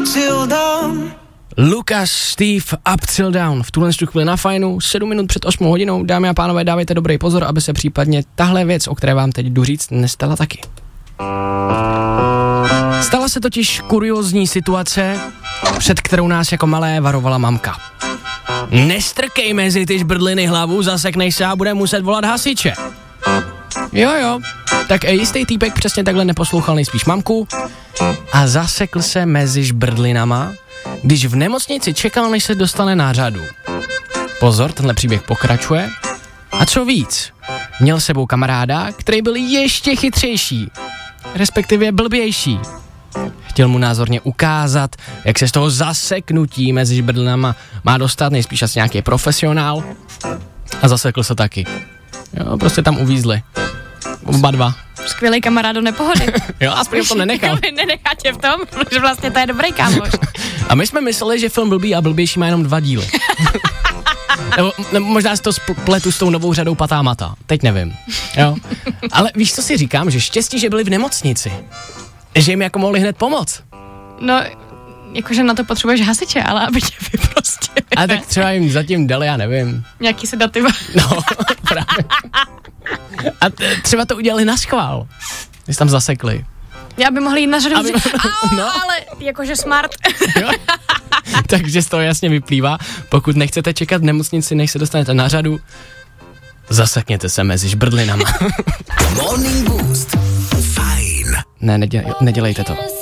till dawn. Lukas, Steve, Up Till Down. V tuhle chvíli na Fajnu, 7 minut před 8 hodinou. Dámy a pánové, dávejte dobrý pozor, aby se případně tahle věc, o které vám teď jdu říct, nestala taky. Stala se totiž kuriózní situace, před kterou nás jako malé varovala mamka. Nestrkej mezi ty žbrdliny hlavu, zasekneš se a bude muset volat hasiče. Jo, tak jistý týpek přesně takhle neposlouchal nejspíš mamku a zasekl se mezi žbrdlinama, když v nemocnici čekal, než se dostane na řadu. Pozor, tenhle příběh pokračuje. A co víc, měl s sebou kamaráda, který byl ještě chytřejší, respektive blbější. Chtěl mu názorně ukázat, jak se z toho zaseknutí mezi žbrdlinama má dostat, nejspíš asi nějaký profesionál. A zasekl se taky. Jo, prostě tam uvízli. Oba dva. Skvělý kamarád do nepohody. Jo, aspoň to nenechal. Nenechá tě v tom, že vlastně to je dobrý kámoš. A my jsme mysleli, že film Blbý a blbější má jenom 2 díly. nebo možná si to spletu s tou novou řadou Patá Mata. Teď nevím. Jo. Ale víš, co si říkám? Že štěstí, že byli v nemocnici. Že jim jako mohli hned pomoct. No, jakože na to potřebuješ hasiče, ale aby tě vyprostili. A tak třeba jim zatím dali, já nevím. Nějaký sedativa. No, právě. A třeba to udělali naschvál. Když tam zasekli. Já by mohli jít na řadu říct, no. ale jakože smart. Takže z toho jasně vyplývá, pokud nechcete čekat v nemocnici, než se dostanete na řadu, zasekněte se mezi žbrdlinama. Morning Boost. Fajn. Ne, nedělejte to.